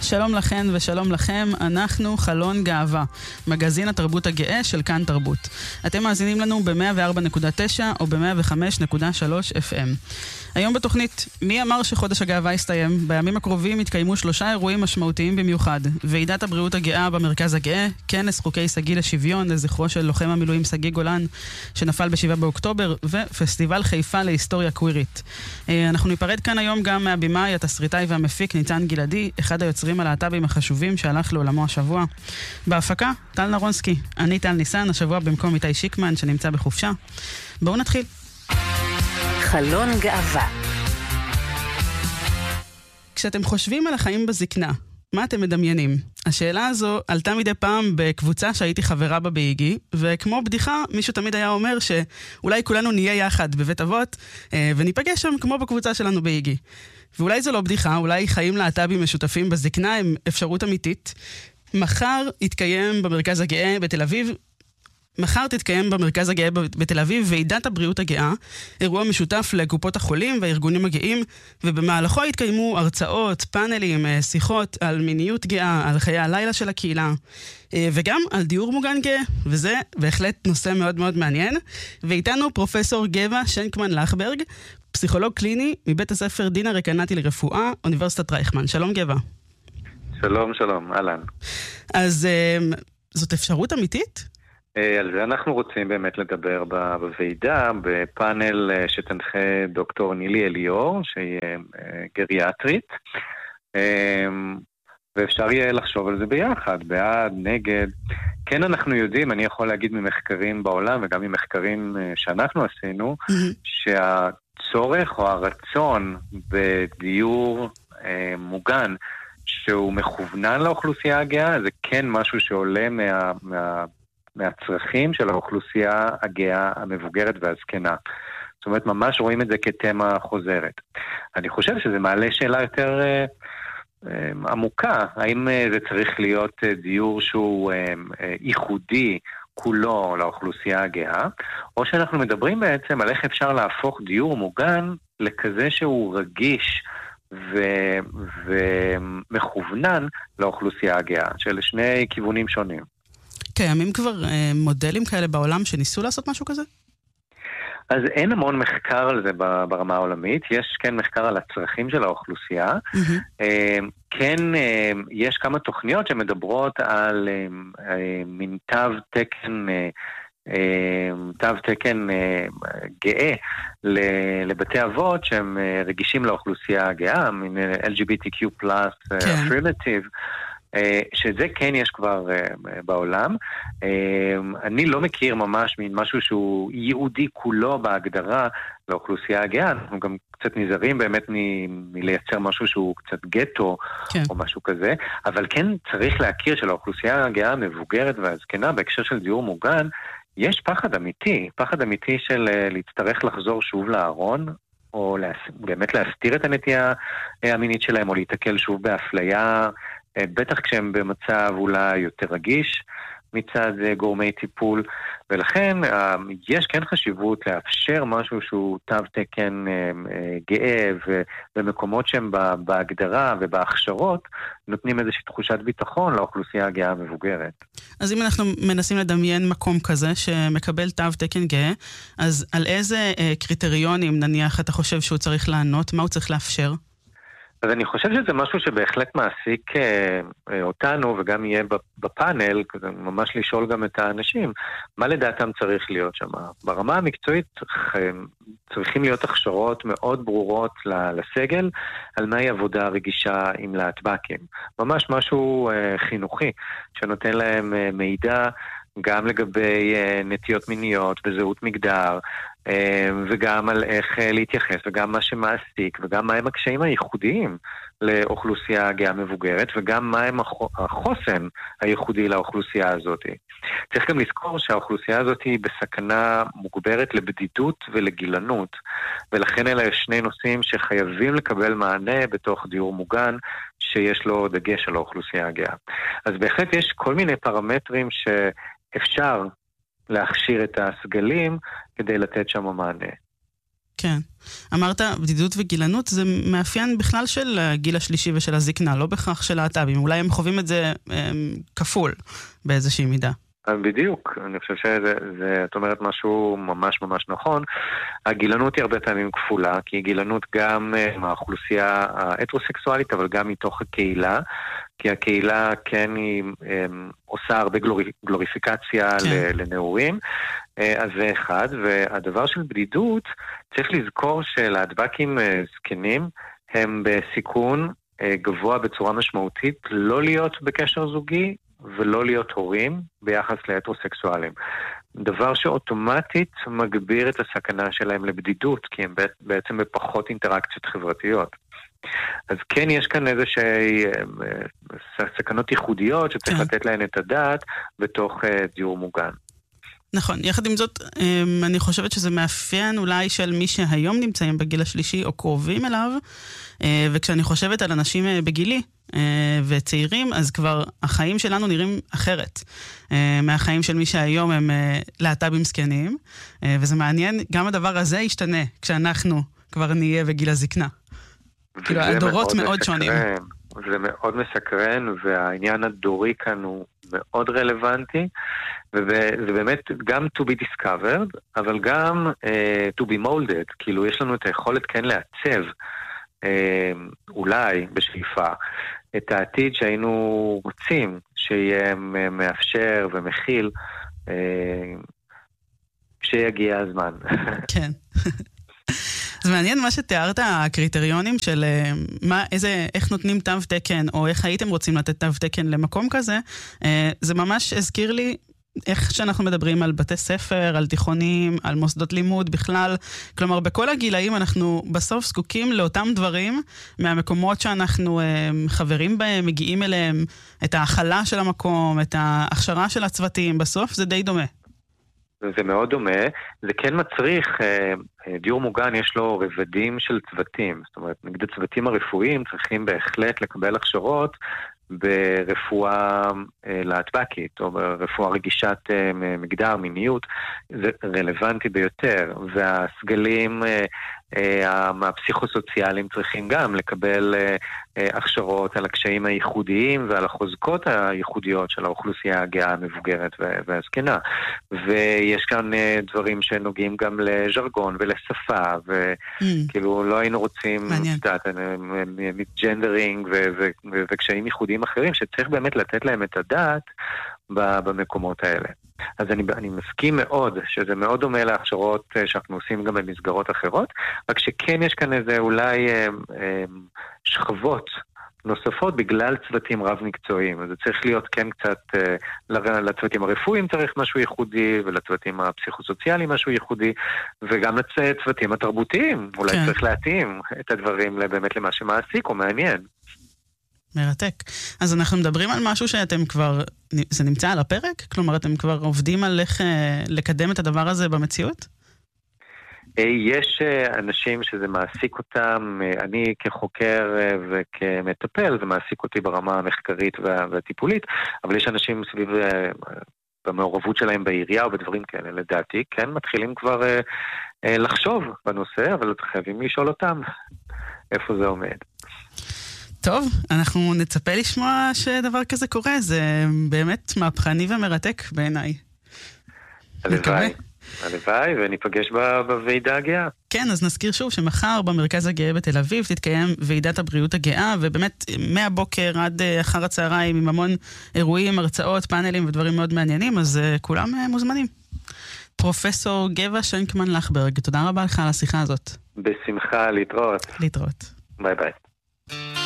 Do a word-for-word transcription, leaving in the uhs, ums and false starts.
שלום לכן ושלום לכם, אנחנו חלון גאווה, מגזין התרבות הגאה של כאן תרבות. אתם מאזינים לנו ב-מאה וארבע נקודה תשע או ב-מאה וחמש נקודה שלוש אף אם. היום בתוכנית, מי אמר שחודש הגאווה יסתיים? בימים הקרובים יתקיימו שלושה אירועים משמעותיים במיוחד. ועידת הבריאות הגאה במרכז הגאה, כנס חוקי סגי לשוויון לזכרו של לוחם המילואים סגי גולן שנפל בשבעה באוקטובר, ופסטיבל חיפה להיסטוריה קווירית. אנחנו ניפרד כאן היום גם מהבימאי, התסריטאי והמפיק ניצן גלעדי, אחד היוצרים הלהט"בים החשובים שהלך לעולמו השבוע. בהפקה, טל נרונסקי. אני טל ניסן, השבוע במקום איתי שיקמן שנמצא בחופשה. בואו נתחיל. חלון גאווה. כשאתם חושבים על החיים בזקנה, מה אתם מדמיינים? השאלה הזו עלתה מדי פעם בקבוצה שהייתי חברה בה באיגי, וכמו בדיחה, מישהו תמיד היה אומר שאולי כולנו נהיה יחד בבית אבות, וניפגש שם כמו בקבוצה שלנו באיגי. ואולי זו לא בדיחה, אולי חיים להט"בים משותפים בזקנה הם אפשרות אמיתית. מחר יתקיים במרכז הגאה בתל אביב, מחר תתקיים במרכז הגאה בתל אביב ועידת הבריאות הגאה, אירוע משותף לקופות החולים והארגונים הגאים, ובמהלכו יתקיימו הרצאות, פאנלים, שיחות על מיניות גאה, על חיי הלילה של הקהילה, וגם על דיור מוגן גאה, וזה בהחלט נושא מאוד מאוד מעניין. ואיתנו פרופסור גבע שנקמן לחברג, פסיכולוג קליני מבית הספר דינה רקנטי לרפואה, אוניברסיטת רייכמן. שלום גבע. שלום, שלום, אהלן. אז זאת אפשרות אמיתית? על זה אנחנו רוצים באמת לדבר בוועידה, בפאנל שתנחה דוקטור נילי אליאור, שהיא גריאטרית, ואפשר יהיה לחשוב על זה ביחד, בעד, נגד. כן, אנחנו יודעים, אני יכול להגיד ממחקרים בעולם, וגם ממחקרים שאנחנו עשינו, שהצורך או הרצון בדיור מוגן, שהוא מכוונן לאוכלוסייה הגאה, זה כן משהו שעולה מה... מה מהצרכים של האוכלוסייה הגאה המבוגרת והזקנה. זאת אומרת, ממש רואים את זה כתמה חוזרת. אני חושב שזה מעלה שאלה יותר אה, אה, עמוקה. האם אה, זה צריך להיות אה, דיור שהוא אה, אה, ייחודי כולו לאוכלוסייה הגאה, או שאנחנו מדברים בעצם על איך אפשר להפוך דיור מוגן לכזה שהוא רגיש ו- ומכוונן לאוכלוסייה הגאה, של שני כיוונים שונים. קיימים כבר אה, מודלים כאלה בעולם שניסו לעשות משהו כזה? אז אין המון מחקר על זה ברמה העולמית. יש כן מחקר על הצרכים של האוכלוסייה. Mm-hmm. אה, כן, אה, יש כמה תוכניות שמדברות על אה, אה, מין תו תקן, אה, אה, תו תקן אה, גאה לבתי אבות שהם אה, רגישים לאוכלוסייה הגאה, מין אל ג'י בי טי קיו פלאס affirmative. שזה כן יש כבר בעולם. אני לא מכיר ממש משהו שהוא ייעודי כולו בהגדרה לאוכלוסייה הגאה. אנחנו גם קצת נזהרים באמת מ- מלייצר משהו שהוא קצת גטו, כן. או משהו כזה, אבל כן צריך להכיר שלאוכלוסייה הגאה המבוגרת והזקנה בהקשר של דיור מוגן, יש פחד אמיתי, פחד אמיתי של להצטרך לחזור שוב לארון, או להס... באמת להסתיר את הנטייה המינית שלהם, או להתקל שוב באפליה, בטח כשהם במצב אולי יותר רגיש מצד גורמי טיפול, ולכן יש כן חשיבות לאפשר משהו שהוא תו תקן גאה, ובמקומות שהם בהגדרה ובהכשרות נותנים איזושהי תחושת ביטחון לאוכלוסייה הגאה המבוגרת. אז אם אנחנו מנסים לדמיין מקום כזה שמקבל תו תקן גאה, אז על איזה קריטריונים נניח אתה חושב שהוא צריך לענות? מה הוא צריך לאפשר? אז אני חושב שזה משהו שבהחלט מעסיק אה, אותנו, וגם יהיה בפאנל, כזה ממש לשאול גם את האנשים, מה לדעתם צריך להיות שם. ברמה המקצועית צריכים להיות הכשרות מאוד ברורות לסגל, על מהי עבודה רגישה עם להטב"קים. ממש משהו אה, חינוכי, שנותן להם אה, מידע, גם לגבי אה, נטיות מיניות וזהות מגדר, וגם על איך להתייחס, וגם מה שמעסיק, וגם מהם הקשיים הייחודיים לאוכלוסייה הגאה מבוגרת, וגם מהם החוסן הייחודי לאוכלוסייה הזאת. צריך גם לזכור שהאוכלוסייה הזאת היא בסכנה מוגברת לבדידות ולגילנות, ולכן אלה שני נושאים שחייבים לקבל מענה בתוך דיור מוגן, שיש לו דגש על האוכלוסייה הגאה. אז בהחלט יש כל מיני פרמטרים שאפשר להכשיר את הסגלים כדי לתת שם מענה. כן. אמרת, בדידות וגילנות זה מאפיין בכלל של הגיל השלישי ושל הזקנה, לא בכך של להט"בים. אולי הם חווים את זה הם, כפול באיזושהי מידה. בדיוק, אני חושב שזה, זה, את אומרת משהו ממש ממש נכון. הגילנות היא הרבה פעמים כפולה, כי היא גילנות גם מהאוכלוסייה ההטרוסקסואלית, אבל גם מתוך הקהילה, כי הקהילה כן היא הם, עושה הרבה גלורי, גלוריפיקציה כן. לנעורים, אז זה אחד. והדבר של בדידות, צריך לזכור שלהטב"קים זקנים הם בסיכון גבוה בצורה משמעותית, לא להיות בקשר זוגי, ולא להיות הורים ביחס להטרוסקסואלים. דבר שאוטומטית מגביר את הסכנה שלהם לבדידות, כי הם בעצם בפחות אינטראקציות חברתיות. אז כן, יש כאן איזושהי סכנות ייחודיות שצריך לתת להן את הדעת בתוך דיור מוגן. נכון, יחד עם זאת, אני חושבת שזה מאפיין אולי של מי שהיום נמצאים בגיל השלישי או קרובים אליו, וכשאני חושבת על אנשים בגילי וצעירים, אז כבר החיים שלנו נראים אחרת מהחיים של מי שהיום הם להט"בים זקנים, וזה מעניין, גם הדבר הזה ישתנה כשאנחנו כבר נהיה בגיל הזקנה. כאילו, הדורות מאוד שונים. זה מאוד מסקרן, והעניין הדורי כאן הוא מאוד רלוונטי, וזה באמת גם to be discovered, אבל גם uh, to be molded, כאילו יש לנו את היכולת כן לעצב, uh, אולי בשאיפה, את העתיד שהיינו רוצים, שיהיה מאפשר ומכיל, uh, כשיגיע הזמן. כן. זה מעניין מה שתיארת, הקריטריונים של מה, איזה, איך נותנים תו תקן, או איך הייתם רוצים לתת תו תקן למקום כזה, זה ממש הזכיר לי איך שאנחנו מדברים על בתי ספר, על תיכונים, על מוסדות לימוד בכלל. כלומר, בכל הגילאים אנחנו בסוף זקוקים לאותם דברים מהמקומות שאנחנו חברים בהם, מגיעים אליהם, את ההכלה של המקום, את ההכשרה של הצוותים, בסוף זה די דומה. זה מאוד דומה, זה כן מצריך, דיור מוגן יש לו רבדים של צוותים, זאת אומרת, נגד הצוותים הרפואיים צריכים בהחלט לקבל הכשרות ברפואה להטב"קית, או ברפואה רגישת מגדר, מיניות, זה רלוונטי ביותר, והסגלים הפסיכוסוציאליים צריכים גם לקבל הכשרות על הקשיים הייחודיים ועל החוזקות הייחודיות של האוכלוסייה הגאה, המבוגרת והזקנה. ויש כאן דברים שנוגעים גם לז'רגון ולשפה, וכאילו לא היינו רוצים ג'נדרינג וקשיים ייחודיים אחרים, שצריך באמת לתת להם את הדעת במקומות האלה. אז אני, אני מסכים מאוד שזה מאוד דומה להכשרות שאנחנו עושים גם במסגרות אחרות, רק שכן יש כאן איזה אולי אה, אה, שכבות נוספות בגלל צוותים רב מקצועיים. אז זה צריך להיות כן קצת, אה, לצוותים הרפואיים צריך משהו ייחודי, ולצוותים הפסיכוסוציאליים משהו ייחודי, וגם לצוותים התרבותיים. אולי כן. צריך להתאים את הדברים באמת למה שמעסיק או מעניין. מרתק. אז אנחנו מדברים על משהו שאתם כבר, זה נמצא על הפרק? כלומר, אתם כבר עובדים על איך לקדם את הדבר הזה במציאות? יש אנשים שזה מעסיק אותם, אני כחוקר וכמטפל, זה מעסיק אותי ברמה המחקרית והטיפולית, אבל יש אנשים סביב במעורבות שלהם בעירייה או בדברים כאלה, לדעתי, כן, מתחילים כבר לחשוב בנושא, אבל חייבים לשאול אותם איפה זה עומד. טוב, אנחנו נצפה לשמוע שדבר כזה קורה, זה באמת מהפכני ומרתק בעיניי. הלוואי, הלוואי, וניפגש בוועידה הגאה. כן, אז נזכיר שוב שמחר במרכז הגאה בתל אביב תתקיים ועידת הבריאות הגאה, ובאמת מהבוקר עד אחר הצהריים עם המון אירועים, הרצאות, פאנלים ודברים מאוד מעניינים, אז כולם מוזמנים. פרופסור גבע שנקמן לחברג, תודה רבה לך על השיחה הזאת. בשמחה, להתראות. להתראות. ביי ביי.